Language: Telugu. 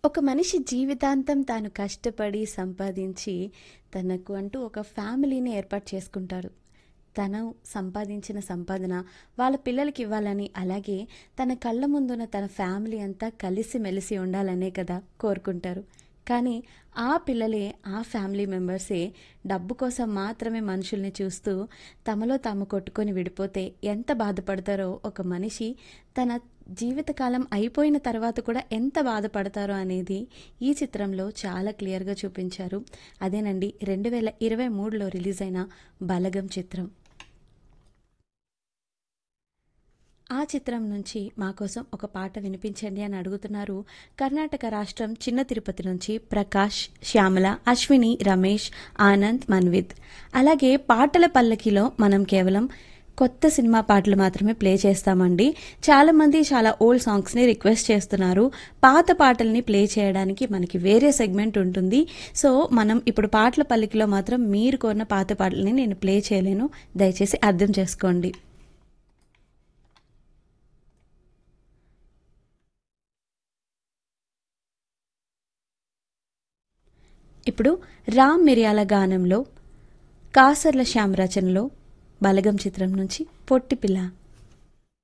ఒక మనిషి జీవితాంతం తాను కష్టపడి సంపాదించి తనకు అంటూ ఒక ఫ్యామిలీని ఏర్పాటు చేసుకుంటారు. తను సంపాదించిన సంపాదన వాళ్ళ పిల్లలకి ఇవ్వాలని, అలాగే తన కళ్ళ ముందున్న తన ఫ్యామిలీ అంతా కలిసిమెలిసి ఉండాలనే కదా కోరుకుంటారు. కానీ ఆ పిల్లలే, ఆ ఫ్యామిలీ మెంబర్సే డబ్బు కోసం మాత్రమే మనుషుల్ని చూస్తూ తమలో తాము కొట్టుకొని విడిపోతే ఎంత బాధపడతారో, ఒక మనిషి తన జీవితకాలం అయిపోయిన తర్వాత కూడా ఎంత బాధపడతారో అనేది ఈ చిత్రంలో చాలా క్లియర్గా చూపించారు. అదేనండి 2023లో రిలీజ్ అయిన బలగం చిత్రం. ఆ చిత్రం నుంచి మా కోసం ఒక పాట వినిపించండి అని అడుగుతున్నారు. కర్ణాటక రాష్ట్రం చిన్న తిరుపతి నుంచి ప్రకాష్, శ్యామల, అశ్విని, రమేష్, ఆనంద్, మన్విత్. అలాగే పాటల పల్లకిలో మనం కేవలం కొత్త సినిమా పాటలు మాత్రమే ప్లే చేస్తామండి. చాలామంది చాలా ఓల్డ్ సాంగ్స్ని రిక్వెస్ట్ చేస్తున్నారు. పాత పాటల్ని ప్లే చేయడానికి మనకి వేరే సెగ్మెంట్ ఉంటుంది. సో మనం ఇప్పుడు పాటల పల్లకిలో మాత్రం మీరు కోరిన పాత పాటల్ని నేను ప్లే చేయలేను, దయచేసి అర్థం చేసుకోండి. ఇప్పుడు రామ్ మిరియాల గానంలో కాసర్ల శ్యామ్ రచనలో బలగం చిత్రం నుంచి పొట్టిపిల్ల.